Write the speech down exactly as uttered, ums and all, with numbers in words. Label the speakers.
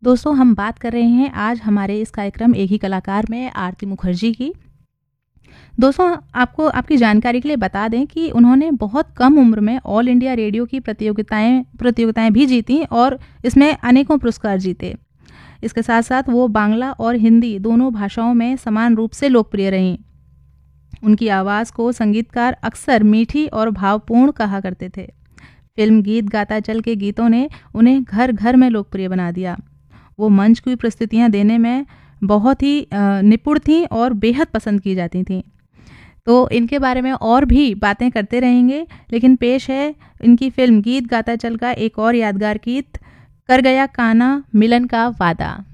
Speaker 1: दोस्तों, हम बात कर रहे हैं आज हमारे इस कार्यक्रम एक ही कलाकार में आरती मुखर्जी की। दोस्तों, आपको आपकी जानकारी के लिए बता दें कि उन्होंने बहुत कम उम्र में ऑल इंडिया रेडियो की प्रतियोगिताएं प्रतियोगिताएं भी जीतीं और इसमें अनेकों पुरस्कार जीते। इसके साथ साथ वो बांग्ला और हिंदी दोनों भाषाओं में समान रूप से लोकप्रिय रहीं। उनकी आवाज़ को संगीतकार अक्सर मीठी और भावपूर्ण कहा करते थे। फिल्म गीत गाता चल के गीतों ने उन्हें घर घर में लोकप्रिय बना दिया। वो मंच की प्रस्तुतियां देने में बहुत ही निपुण थीं और बेहद पसंद की जाती थीं। तो इनके बारे में और भी बातें करते रहेंगे, लेकिन पेश है इनकी फिल्म गीत गाता चल का एक और यादगार गीत, कर गया कान्हा मिलन का वादा।